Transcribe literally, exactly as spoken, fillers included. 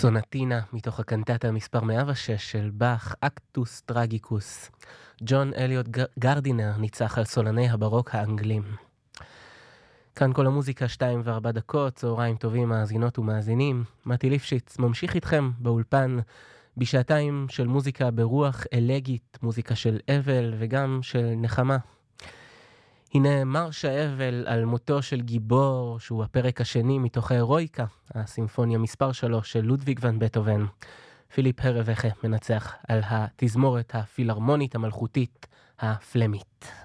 סונטינה מתוך הקנטטה מספר מאה ושש של באך, אקטוס טרגיקוס. ג'ון אליוט גרדינר ניצח על סולני הברוק האנגלים. כאן כל המוזיקה שתיים וארבע דקות, צהריים טובים מאזינות ומאזינים. מתי ליפשיץ ממשיך איתכם באולפן בשעתיים של מוזיקה ברוח אלגית, מוזיקה של אבל וגם של נחמה. הנה מרש האבל על מותו של גיבור, שהוא הפרק השני מתוך ההירואיקה, הסימפוניה מספר שלוש של לודוויג ון בטהובן. פיליפ הרווחה מנצח על התזמורת הפילהרמונית המלכותית הפלמית.